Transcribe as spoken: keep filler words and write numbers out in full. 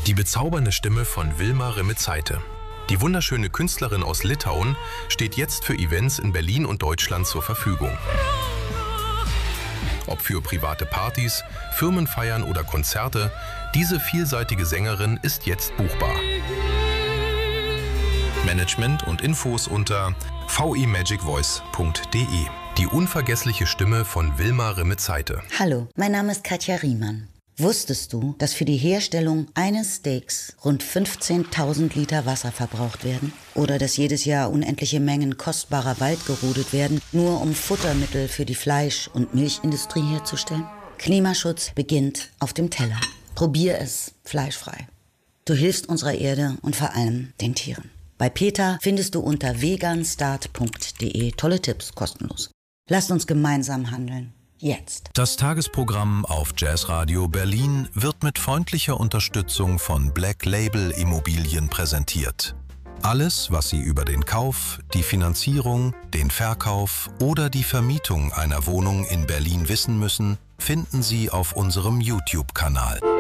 Die bezaubernde Stimme von Vilma Rimmetsaite. Die wunderschöne Künstlerin aus Litauen steht jetzt für Events in Berlin und Deutschland zur Verfügung. Ob für private Partys, Firmenfeiern oder Konzerte, diese vielseitige Sängerin ist jetzt buchbar. Management und Infos unter v i magic voice punkt de. Die unvergessliche Stimme von Vilma Rimmetsaite. Hallo, mein Name ist Katja Riemann. Wusstest du, dass für die Herstellung eines Steaks rund fünfzehntausend Liter Wasser verbraucht werden? Oder dass jedes Jahr unendliche Mengen kostbarer Wald gerodet werden, nur um Futtermittel für die Fleisch- und Milchindustrie herzustellen? Klimaschutz beginnt auf dem Teller. Probier es fleischfrei. Du hilfst unserer Erde und vor allem den Tieren. Bei PETA findest du unter veganstart punkt de tolle Tipps kostenlos. Lasst uns gemeinsam handeln. Jetzt. Das Tagesprogramm auf Jazzradio Berlin wird mit freundlicher Unterstützung von Black Label Immobilien präsentiert. Alles, was Sie über den Kauf, die Finanzierung, den Verkauf oder die Vermietung einer Wohnung in Berlin wissen müssen, finden Sie auf unserem YouTube-Kanal.